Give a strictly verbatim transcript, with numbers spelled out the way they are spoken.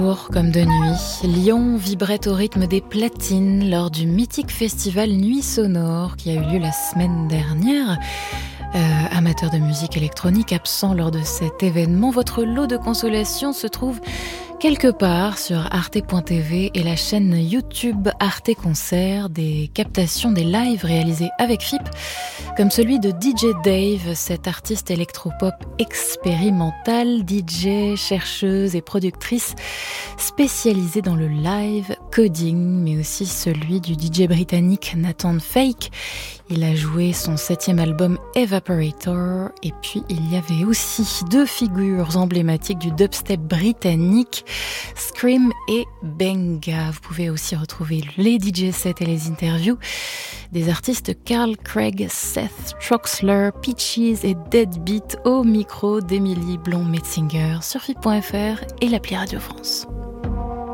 Comme de nuit, Lyon vibrait au rythme des platines lors du mythique festival Nuit Sonore qui a eu lieu la semaine dernière. Euh, amateur de musique électronique absent lors de cet événement, votre lot de consolation se trouve quelque part sur arte point t v et la chaîne YouTube Arte Concert, des captations des lives réalisés avec F I P, comme celui de D J Dave, cette artiste électropop expérimentale, D J, chercheuse et productrice spécialisée dans le live coding, mais aussi celui du D J britannique Nathan Fake. Il a joué son septième album Evaporator, et puis il y avait aussi deux figures emblématiques du dubstep britannique, Scream et Benga. Vous pouvez aussi retrouver les D J sets et les interviews des artistes Carl Craig, Seth Troxler, Peaches et Deadbeat au micro d'Emilie Blond-Metzinger sur F I P point F R et l'appli Radio France.